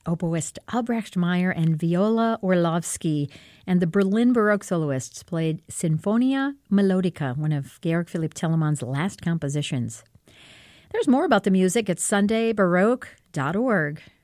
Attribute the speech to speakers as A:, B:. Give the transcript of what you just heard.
A: oboist Albrecht Meyer and Viola Orlovsky, and the Berlin Baroque soloists played Sinfonia Melodica, one of Georg Philipp Telemann's last compositions. There's more about the music at sundaybaroque.org.